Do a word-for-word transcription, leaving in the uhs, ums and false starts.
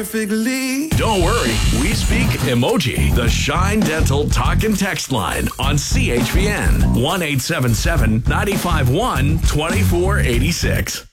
Perfectly. Don't worry, we speak emoji. The Shine Dental Talk and Text line on C H P N one eight seven seven, nine five one, two four eight six.